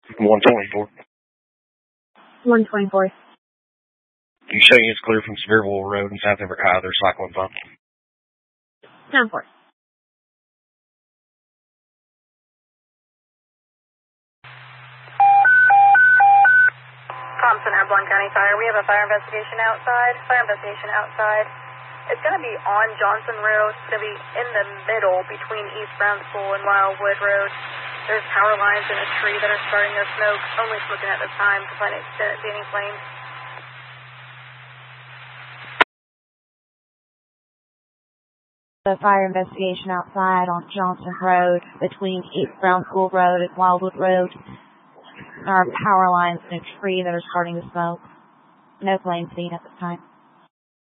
124. 124. You showing it's clear from Sevierville Road and South Everett High, their cyclone pump. 10-4. Thompson, Avalon County Fire. We have a fire investigation outside. It's going to be on Johnson Road. It's going to be in the middle between East Brown School and Wildwood Road. There's power lines in a tree that are starting to smoke. Only smoking at this time to find any flames. The fire investigation outside on Johnson Road between East Brown School Road and Wildwood Road. There are power lines in a tree that are starting to smoke. No flames seen at this time.